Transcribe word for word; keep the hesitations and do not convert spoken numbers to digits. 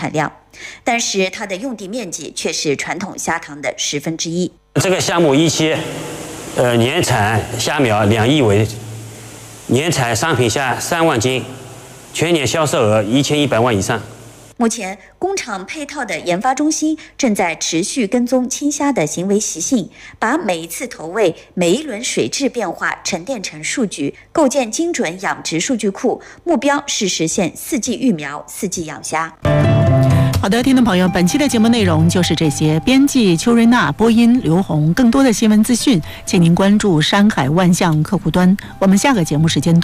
产量，但是它的用地面积却是传统虾塘的十分之一。 这个项目一期，呃，年产虾苗两亿尾，年产商品虾三万斤，全年销售额一千一百万以上。 目前，工厂配套的研发中心正在持续跟踪青虾的行为习性，把每一次投喂、每一轮水质变化沉淀成数据，构建精准养殖数据库。目标是实现四季育苗、四季养虾。 好的，听众朋友，本期的节目内容就是这些。编辑邱瑞娜，播音刘红。更多的新闻资讯，请您关注山海万象客户端。我们下个节目时间